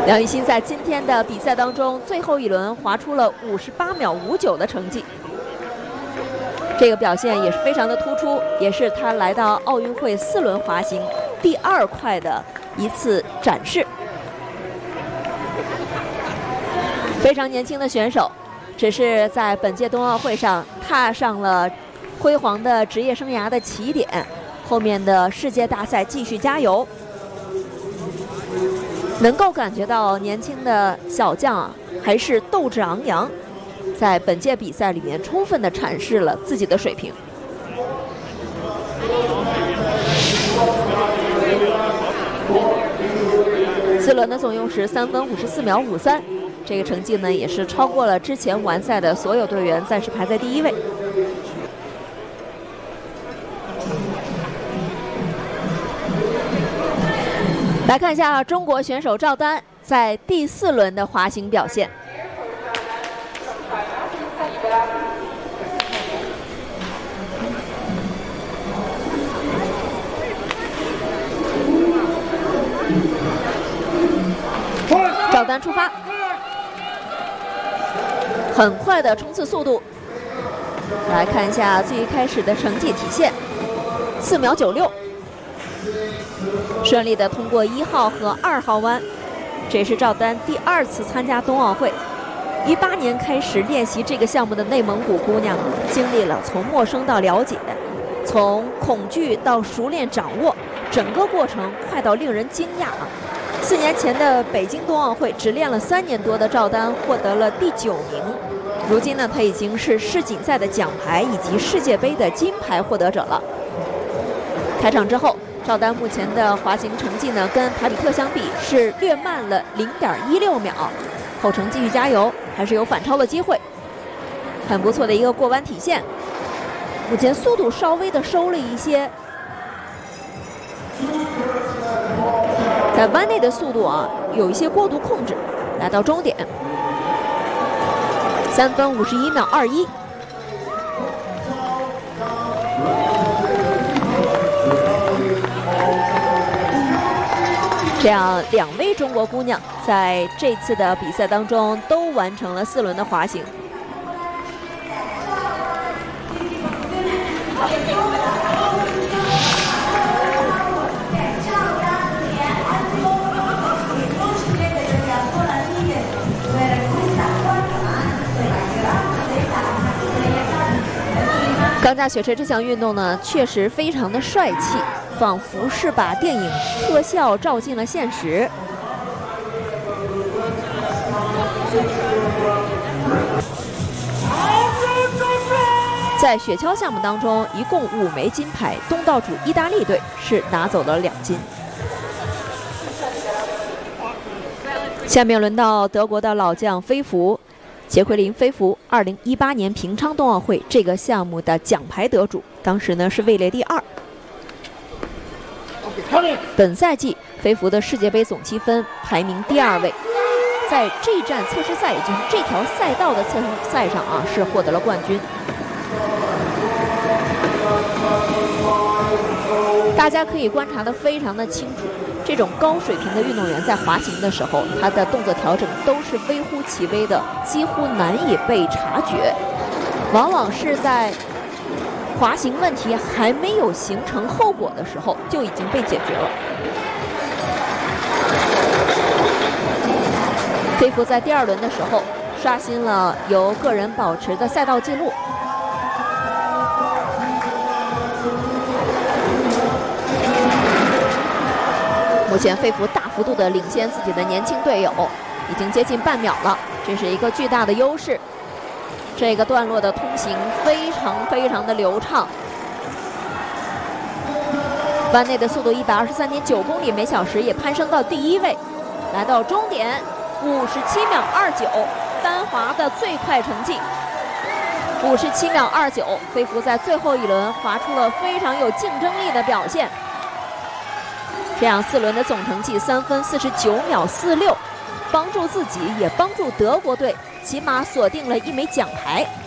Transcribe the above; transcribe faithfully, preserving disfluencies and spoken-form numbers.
梁雨欣在今天的比赛当中，最后一轮划出了五十八秒五九的成绩，这个表现也是非常的突出，也是她来到奥运会四轮滑行第二快的一次展示。非常年轻的选手，只是在本届冬奥会上踏上了辉煌的职业生涯的起点，后面的世界大赛继续加油。 能够感觉到年轻的小将啊，还是斗志昂扬，在本届比赛里面充分的阐释了自己的水平。四轮的总用时三分五十四秒五三，这个成绩呢也是超过了之前完赛的所有队员，暂时排在第一位。 来看一下中国选手赵丹在第四轮的滑行表现。赵丹出发，很快的冲刺速度。来看一下最一开始的成绩体现，四秒九六。 顺利的通过一号和二号弯，这是赵丹第二次参加冬奥会。一八年开始练习这个项目的内蒙古姑娘，经历了从陌生到了解，从恐惧到熟练掌握，整个过程快到令人惊讶啊！四年前的北京冬奥会，只练了三年多的赵丹获得了第九名。如今呢，她已经是世锦赛的奖牌以及世界杯的金牌获得者了。开场之后。 赵丹目前的滑行成绩呢，跟塔比克相比是略慢了零点一六秒，后程继续加油，还是有反超的机会。很不错的一个过弯体现，目前速度稍微的收了一些，在弯内的速度啊有一些过度控制，来到终点，三分五十一秒二一。 这样，两位中国姑娘在这次的比赛当中都完成了四轮的滑行。钢架雪车这项运动呢，确实非常的帅气。 仿佛是把电影特效照进了现实。在雪橇项目当中，一共五枚金牌，东道主意大利队是拿走了两金。下面轮到德国的老将菲弗，杰奎琳·菲弗，二零一八年平昌冬奥会这个项目的奖牌得主，当时呢是位列第二。 本赛季，菲弗的世界杯总积分排名第二位，在这一站测试赛，也就是这条赛道的测试赛上啊，是获得了冠军。大家可以观察得非常的清楚，这种高水平的运动员在滑行的时候，他的动作调整都是微乎其微的，几乎难以被察觉，往往是在 滑行问题还没有形成后果的时候，就已经被解决了。菲弗在第二轮的时候刷新了由个人保持的赛道记录。目前菲弗大幅度的领先自己的年轻队友，已经接近半秒了，这是一个巨大的优势。 这个段落的通行非常非常的流畅，弯内的速度一百二十三点九公里每小时也攀升到第一位，来到终点五十七秒二九，单滑的最快成绩。五十七秒二九，菲弗在最后一轮滑出了非常有竞争力的表现。这样四轮的总成绩三分四十九秒四六，帮助自己也帮助德国队。 起码锁定了一枚奖牌。